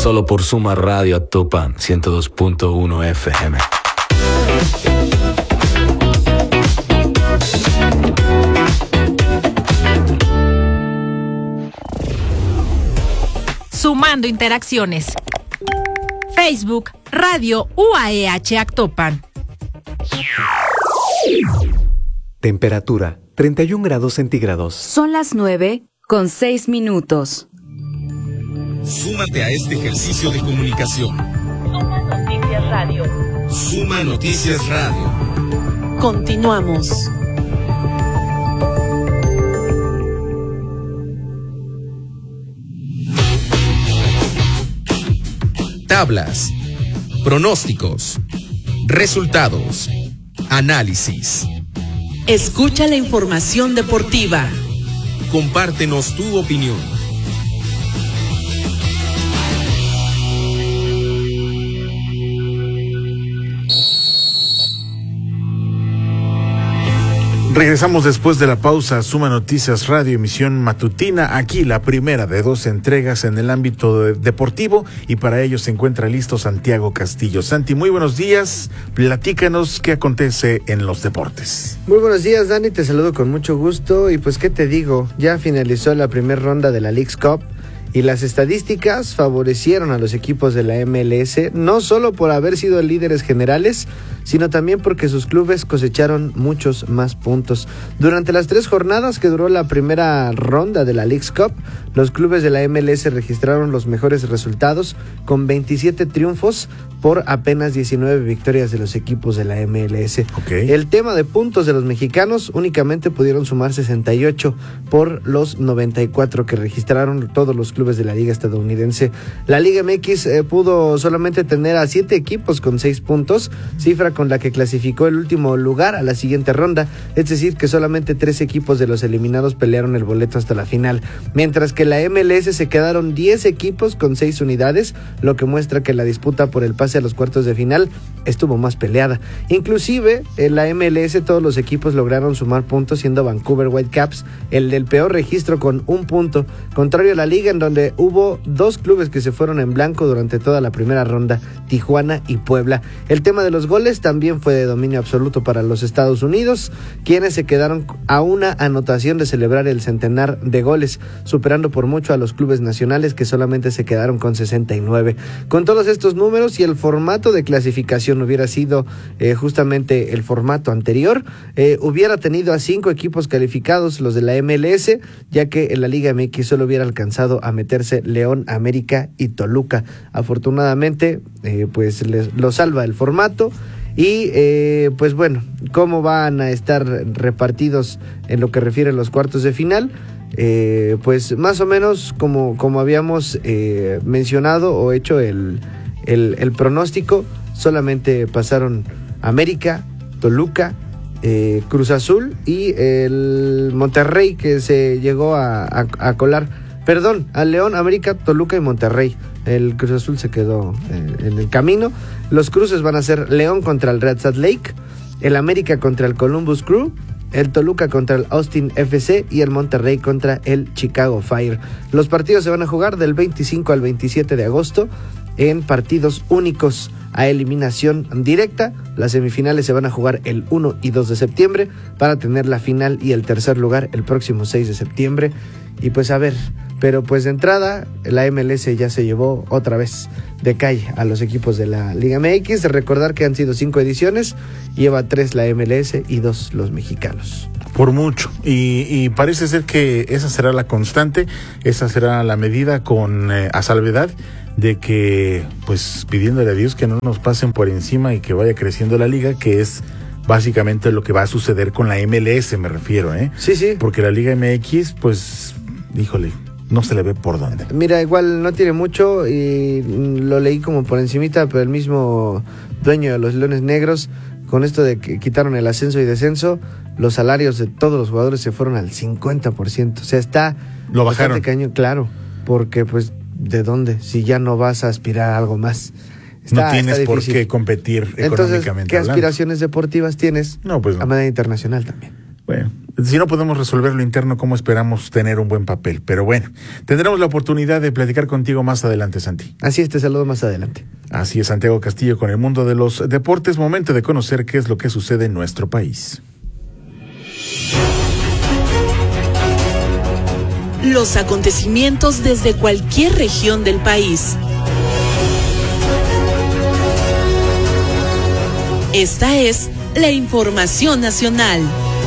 Solo por Suma Radio Actopan 102.1 FM. Sumando interacciones. Facebook, Radio UAEH Actopan. Temperatura, 31 grados centígrados. Son las 9:06. Súmate a este ejercicio de comunicación. Suma Noticias Radio. Suma Noticias Radio. Continuamos. Tablas, pronósticos, resultados, análisis. Escucha la información deportiva. Compártenos tu opinión. Regresamos después de la pausa a Suma Noticias Radio, emisión matutina, aquí la primera de 2 entregas en el ámbito deportivo, y para ello se encuentra listo Santiago Castillo. Santi, muy buenos días, platícanos qué acontece en los deportes. Muy buenos días, Dani, te saludo con mucho gusto, y pues qué te digo, ya finalizó la primera ronda de la Leagues Cup, y las estadísticas favorecieron a los equipos de la MLS, no solo por haber sido líderes generales, sino también porque sus clubes cosecharon muchos más puntos. Durante las 3 jornadas que duró la primera ronda de la Leagues Cup, los clubes de la MLS registraron los mejores resultados, con 27 triunfos por apenas 19 victorias de los equipos de la MLS. Okay. El tema de puntos de los mexicanos, únicamente pudieron sumar 68 por los 94 que registraron todos los clubes de la Liga Estadounidense. La Liga MX pudo solamente tener a 7 equipos con 6 puntos, cifra con la que clasificó el último lugar a la siguiente ronda, es decir, que solamente 3 equipos de los eliminados pelearon el boleto hasta la final, mientras que la MLS se quedaron 10 equipos con 6 unidades, lo que muestra que la disputa por el pase a los cuartos de final estuvo más peleada. Inclusive, en la MLS todos los equipos lograron sumar puntos, siendo Vancouver Whitecaps el del peor registro con 1 punto, contrario a la liga en donde hubo 2 clubes que se fueron en blanco durante toda la primera ronda, Tijuana y Puebla. El tema de los goles también fue de dominio absoluto para los Estados Unidos, quienes se quedaron a una anotación de celebrar el centenar de goles, superando por mucho a los clubes nacionales que solamente se quedaron con 69. Con todos estos números, si el formato de clasificación hubiera sido justamente el formato anterior, hubiera tenido a 5 equipos calificados, los de la MLS, ya que en la Liga MX solo hubiera alcanzado a meterse León, América y Toluca. Afortunadamente, pues lo salva el formato. Y pues bueno, ¿cómo van a estar repartidos en lo que refiere a los cuartos de final? Pues más o menos como habíamos mencionado o hecho el pronóstico, solamente pasaron América, Toluca, Cruz Azul y el Monterrey, que se llegó a colar. Perdón, a León, América, Toluca y Monterrey. El Cruz Azul se quedó en el camino. Los cruces van a ser León contra el Red Salt Lake, el América contra el Columbus Crew, el Toluca contra el Austin FC y el Monterrey contra el Chicago Fire. Los partidos se van a jugar del 25 al 27 de agosto en partidos únicos a eliminación directa. Las semifinales se van a jugar el 1 y 2 de septiembre para tener la final y el tercer lugar el próximo 6 de septiembre. Y pues a ver, pero pues de entrada la MLS ya se llevó otra vez de calle a los equipos de la Liga MX. Recordar que han sido 5 ediciones, lleva 3 la MLS y 2 los mexicanos. Por mucho, y parece ser que esa será la constante, esa será la medida, con a salvedad de que, pues pidiéndole a Dios que no nos pasen por encima y que vaya creciendo la liga, que es básicamente lo que va a suceder con la MLS, me refiero, Sí, sí. Porque la Liga MX, pues, híjole, no se le ve por dónde. Mira, igual no tiene mucho y lo leí como por encimita, pero el mismo dueño de los Leones Negros, con esto de que quitaron el ascenso y descenso, los salarios de todos los jugadores se fueron al 50%. O sea, está... Lo bajaron. Cañón, claro, porque pues, ¿de dónde? Si ya no vas a aspirar a algo más. No tienes por qué competir económicamente. Entonces, ¿qué aspiraciones deportivas tienes? No, pues no. A manera internacional también. Bueno, Si no podemos resolver lo interno, ¿cómo esperamos tener un buen papel? Pero bueno, tendremos la oportunidad de platicar contigo más adelante, Santi. Así es, te saludo más adelante. Así es, Santiago Castillo con el mundo de los deportes. Momento de conocer qué es lo que sucede en nuestro país. Los acontecimientos desde cualquier región del país. Esta es la información nacional.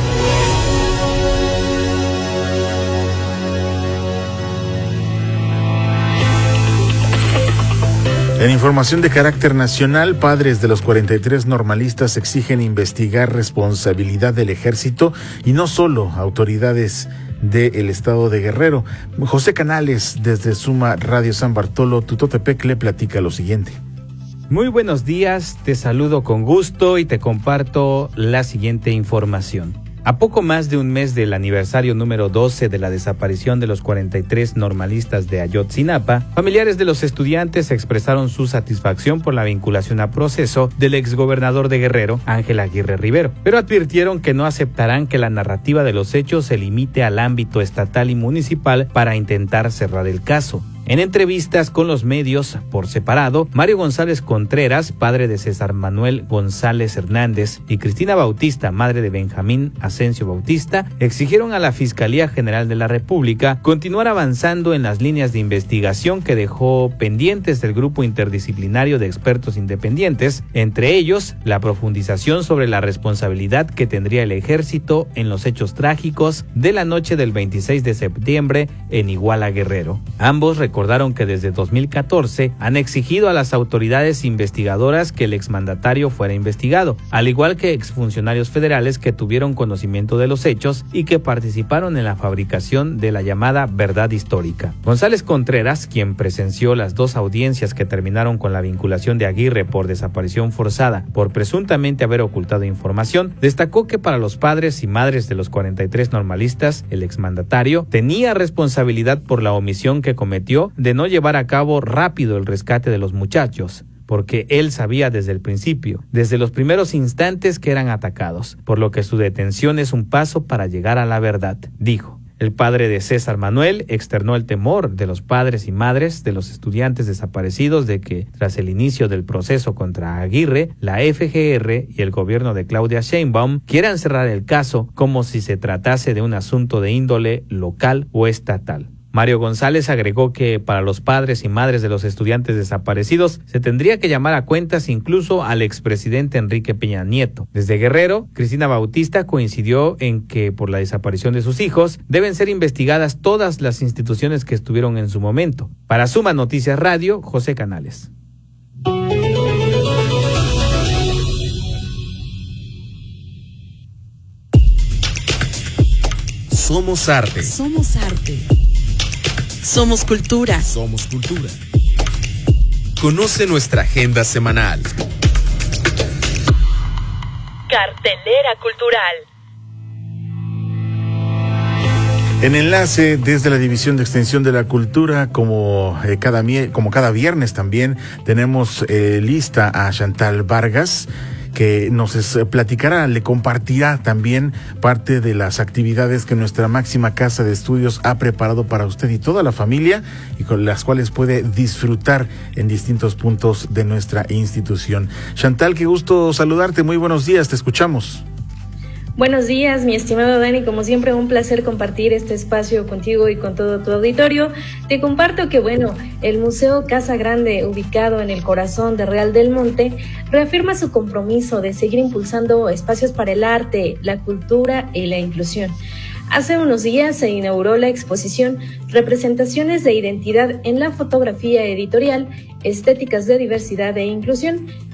En información de carácter nacional, padres de los 43 normalistas exigen investigar responsabilidad del ejército y no solo autoridades del estado de Guerrero. José Canales, desde Suma Radio San Bartolo, Tutotepec, le platica lo siguiente. Muy buenos días, te saludo con gusto y te comparto la siguiente información. A poco más de un mes del aniversario número 12 de la desaparición de los 43 normalistas de Ayotzinapa, familiares de los estudiantes expresaron su satisfacción por la vinculación a proceso del exgobernador de Guerrero, Ángel Aguirre Rivero, pero advirtieron que no aceptarán que la narrativa de los hechos se limite al ámbito estatal y municipal para intentar cerrar el caso. En entrevistas con los medios por separado, Mario González Contreras, padre de César Manuel González Hernández, y Cristina Bautista, madre de Benjamín Asensio Bautista, exigieron a la Fiscalía General de la República continuar avanzando en las líneas de investigación que dejó pendientes del grupo interdisciplinario de expertos independientes, entre ellos la profundización sobre la responsabilidad que tendría el ejército en los hechos trágicos de la noche del 26 de septiembre en Iguala, Guerrero. Ambos recordaron que desde 2014 han exigido a las autoridades investigadoras que el exmandatario fuera investigado, al igual que exfuncionarios federales que tuvieron conocimiento de los hechos y que participaron en la fabricación de la llamada verdad histórica. González Contreras, quien presenció las dos audiencias que terminaron con la vinculación de Aguirre por desaparición forzada por presuntamente haber ocultado información, destacó que para los padres y madres de los 43 normalistas, el exmandatario tenía responsabilidad por la omisión que cometió de no llevar a cabo rápido el rescate de los muchachos, porque él sabía desde el principio, desde los primeros instantes que eran atacados, por lo que su detención es un paso para llegar a la verdad, dijo. El padre de César Manuel externó el temor de los padres y madres de los estudiantes desaparecidos de que, tras el inicio del proceso contra Aguirre, la FGR y el gobierno de Claudia Sheinbaum quieran cerrar el caso como si se tratase de un asunto de índole local o estatal. Mario González agregó que para los padres y madres de los estudiantes desaparecidos se tendría que llamar a cuentas incluso al expresidente Enrique Peña Nieto. Desde Guerrero, Cristina Bautista coincidió en que por la desaparición de sus hijos deben ser investigadas todas las instituciones que estuvieron en su momento. Para Suma Noticias Radio, José Canales. Somos arte. Somos arte. Somos cultura. Somos cultura. Conoce nuestra agenda semanal. Cartelera cultural. En enlace desde la División de Extensión de la Cultura, como cada viernes también, tenemos lista a Chantal Vargas, que nos platicará, le compartirá también parte de las actividades que nuestra máxima casa de estudios ha preparado para usted y toda la familia, y con las cuales puede disfrutar en distintos puntos de nuestra institución. Chantal, qué gusto saludarte, muy buenos días, te escuchamos. Buenos días, mi estimado Dani, como siempre un placer compartir este espacio contigo y con todo tu auditorio. Te comparto que el Museo Casa Grande, ubicado en el corazón de Real del Monte, reafirma su compromiso de seguir impulsando espacios para el arte, la cultura y la inclusión. Hace unos días se inauguró la exposición Representaciones de Identidad en la Fotografía Editorial, Estéticas de Diversidad e Inclusión,